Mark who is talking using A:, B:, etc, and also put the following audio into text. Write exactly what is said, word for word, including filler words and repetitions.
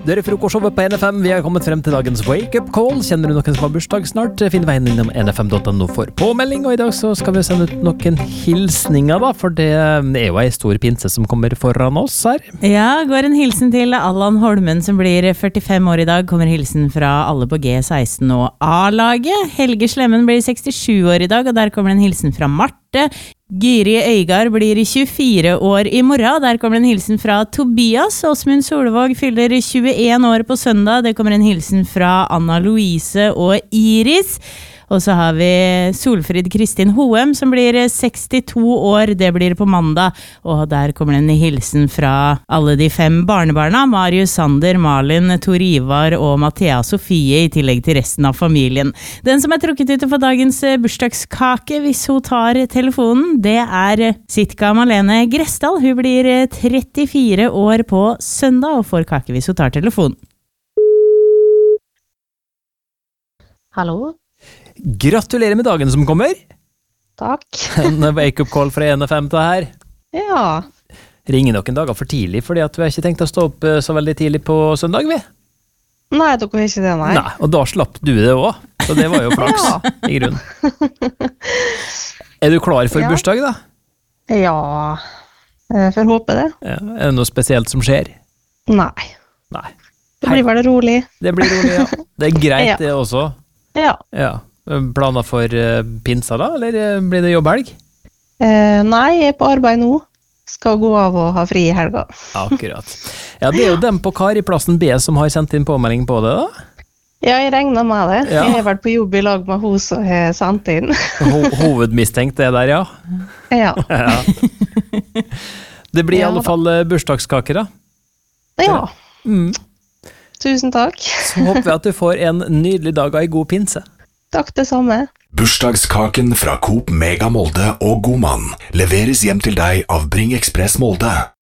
A: Det er frokostshowet på N F M. Vi har kommet frem til dagens wake-up call. Kjenner du noen som har bursdag snart? Finn veien innom n f m punktum no for påmelding, og i dag så skal vi sende ut noen hilsninger da, for det er jo en stor pinse som kommer foran oss her.
B: Ja, går en hilsen til Allan Holmen som blir førtifem år i dag. Kommer hilsen fra alle på G seksten og A-laget. Helge Slemmen blir sekstisju år i dag, og der kommer en hilsen fra Marte. Gyri Øygard blir tjuefire år i morgen. Der kommer en hilsen fra Tobias. Åsmund Solvåg fyller tjueen år på søndag. Det kommer en hilsen fra Anna Louise og Iris. Og så har vi Solfrid Kristin Hoem som blir sekstito år. Det blir på mandag. Og der kommer en hilsen fra alle de fem barnebarna. Marius Sander, Malin, Tor Ivar og Mathea Sofie, i tillegg til resten av familien. Den som er trukket ut for dagens bursdagskake, hvis hun tar telefonen, det er Sitka Malene Gressdal. Hun blir trettifire år på søndag og får kake hvis hun tar telefonen.
C: Hallo?
A: Gratulerer med dagen som kommer.
C: Takk.
A: En wake-up call fra N F M til her.
C: Ja.
A: Ringer noen dager for tidlig, fordi at vi har ikke tenkt å stå opp så veldig tidlig på søndag, vi.
C: Nei, dere har ikke det, nei.
A: Nei, og da slapp du det også, så det var jo flaks,
C: Ja.
A: i grunnen. Er du klar for
C: Ja.
A: bursdag da?
C: Ja, jeg får håpe det.
A: Ja. Er det noe spesielt som skjer?
C: Nei,
A: Nei.
C: det blir bare rolig.
A: Det blir rolig, ja. Det er greit
C: Ja.
A: det også.
C: Ja.
A: Ja. Planer for uh, pinsa da, eller uh, blir det jobbhelg?
C: Eh, nei, jeg er på arbeid nå. Skal gå av og ha fri i helga.
A: Akkurat. Ja, det er jo dem på Kariplassen B som har sendt inn påmelding på det da.
C: Ja, jeg regner med det.
A: Ja.
C: Jeg har vært på jobb i lag med hun som har sendt inn.
A: Ho hovedmistenkt det der, ja.
C: Ja.
A: Ja. Det blir i
C: Ja,
A: alle
C: da.
A: fall uh, bursdagskake da.
C: Ja.
A: Mm.
C: Tusen takk.
A: Så håper vi at du får en nydelig dag av en god pinse.
C: Takk det samme.
D: Bursdagskaken fra Coop Mega Molde og Godmann leveres hjem til deg av Bring Express Molde.